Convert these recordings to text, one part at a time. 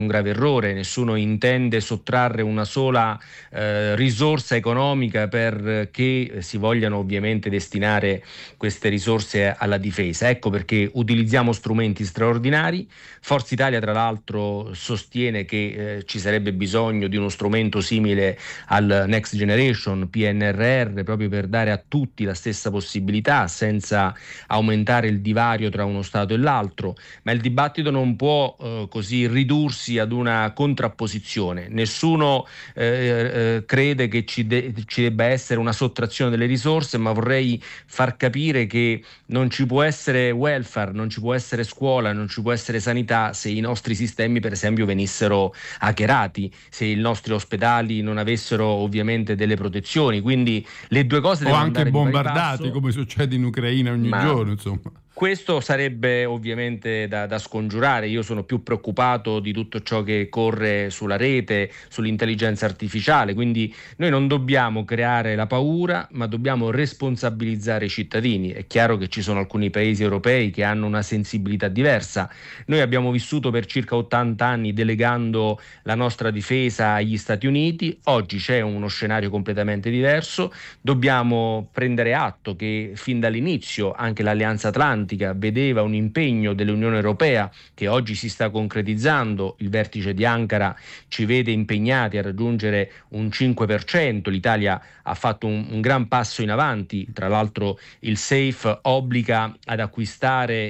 un grave errore, nessuno intende sottrarre una sola risorsa economica perché si vogliano ovviamente destinare queste risorse alla difesa. Ecco perché utilizziamo strumenti straordinari. Forza Italia tra l'altro sostiene che ci sarebbe bisogno di uno strumento simile al Next Generation, PNRR, proprio per dare a tutti la stessa possibilità senza aumentare il divario tra uno Stato e l'altro, ma il dibattito non può così ridursi ad una contrapposizione. Nessuno crede che ci debba essere una sottrazione delle risorse, ma vorrei far capire che non ci può essere welfare, non ci può essere scuola, non ci può essere sanità se i nostri sistemi, per esempio, venissero hackerati, se i nostri ospedali non avessero ovviamente delle protezioni. Quindi le due cose o devono anche andare di pari bombardati, passo, come succede in Ucraina ogni giorno, insomma. questo sarebbe ovviamente da scongiurare. Io sono più preoccupato di tutto ciò che corre sulla rete, sull'intelligenza artificiale, quindi noi non dobbiamo creare la paura, ma dobbiamo responsabilizzare i cittadini. È chiaro che ci sono alcuni paesi europei che hanno una sensibilità diversa. Noi abbiamo vissuto per circa 80 anni delegando la nostra difesa agli Stati Uniti, oggi c'è uno scenario completamente diverso, dobbiamo prendere atto che fin dall'inizio anche l'Alleanza Atlantica vedeva un impegno dell'Unione Europea che oggi si sta concretizzando. Il vertice di Ankara ci vede impegnati a raggiungere un 5%. L'Italia ha fatto un gran passo in avanti. Tra l'altro il SAFE obbliga ad acquistare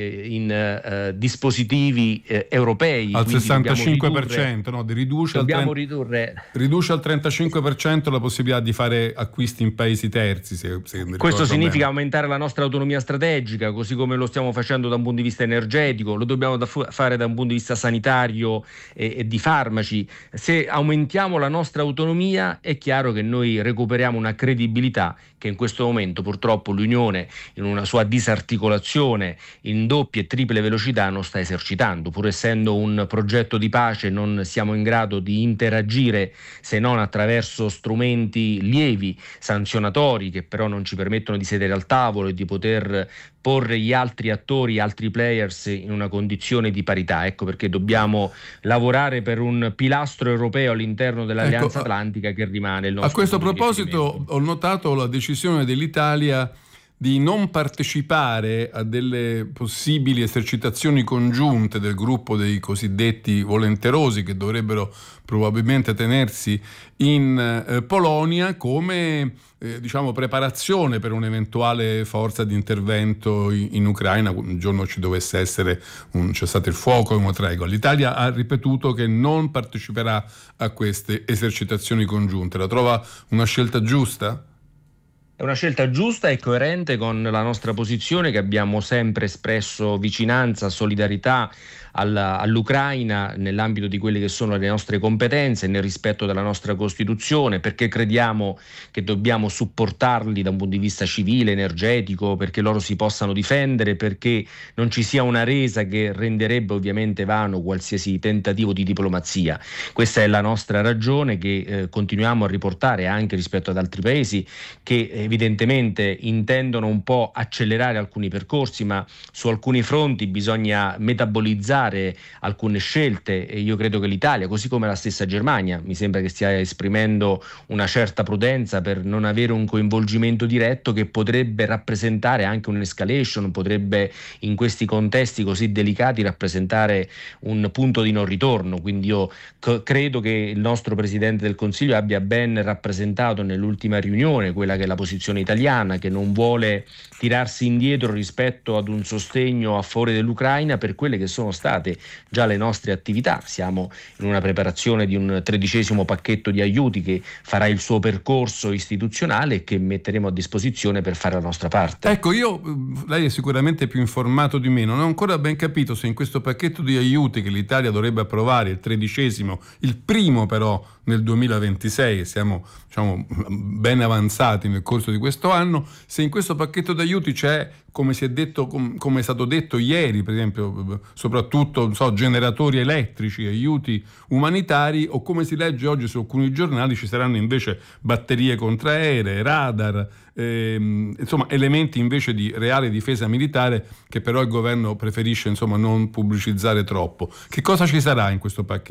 in dispositivi europei al 65%, riduce al 35% la possibilità di fare acquisti in paesi terzi. Questo significa aumentare la nostra autonomia strategica, così come lo stiamo facendo da un punto di vista energetico, lo dobbiamo fare da un punto di vista sanitario e di farmaci. Se aumentiamo la nostra autonomia è chiaro che noi recuperiamo una credibilità che in questo momento purtroppo l'Unione, in una sua disarticolazione in doppia e triple velocità, non sta esercitando. Pur essendo un progetto di pace non siamo in grado di interagire se non attraverso strumenti lievi, sanzionatori, che però non ci permettono di sedere al tavolo e di poter porre gli altri attori, altri players in una condizione di parità. Ecco perché dobbiamo lavorare per un pilastro europeo all'interno dell'Alleanza Atlantica che rimane il nostro. A questo proposito ho notato la decisione dell'Italia di non partecipare a delle possibili esercitazioni congiunte del gruppo dei cosiddetti volenterosi che dovrebbero probabilmente tenersi in Polonia come preparazione per un'eventuale forza di intervento in Ucraina un giorno ci dovesse essere un cessate il fuoco e una tregua. L'Italia ha ripetuto che non parteciperà a queste esercitazioni congiunte. La trova una scelta giusta? È una scelta giusta e coerente con la nostra posizione, che abbiamo sempre espresso vicinanza, solidarietà all'Ucraina nell'ambito di quelle che sono le nostre competenze, nel rispetto della nostra Costituzione, perché crediamo che dobbiamo supportarli da un punto di vista civile, energetico, perché loro si possano difendere, perché non ci sia una resa che renderebbe ovviamente vano qualsiasi tentativo di diplomazia. Questa è la nostra ragione che continuiamo a riportare anche rispetto ad altri paesi che evidentemente intendono un po' accelerare alcuni percorsi, ma su alcuni fronti bisogna metabolizzare alcune scelte e io credo che l'Italia, così come la stessa Germania, mi sembra che stia esprimendo una certa prudenza per non avere un coinvolgimento diretto che potrebbe rappresentare anche un'escalation, potrebbe in questi contesti così delicati rappresentare un punto di non ritorno. Quindi io credo che il nostro Presidente del Consiglio abbia ben rappresentato nell'ultima riunione quella che è la posizione italiana, che non vuole tirarsi indietro rispetto ad un sostegno a favore dell'Ucraina per quelle che sono state già le nostre attività. Siamo in una preparazione di un 13° pacchetto di aiuti che farà il suo percorso istituzionale e che metteremo a disposizione per fare la nostra parte. Ecco, lei è sicuramente più informato di me, non ho ancora ben capito se in questo pacchetto di aiuti che l'Italia dovrebbe approvare, il 13°, il primo però nel 2026, siamo ben avanzati nel corso di questo anno, se in questo pacchetto di aiuti c'è, come si è detto, come è stato detto ieri, per esempio, soprattutto generatori elettrici, aiuti umanitari, o come si legge oggi su alcuni giornali ci saranno invece batterie contraeree, radar, elementi invece di reale difesa militare che però il governo preferisce non pubblicizzare troppo. Che cosa ci sarà in questo pacchetto?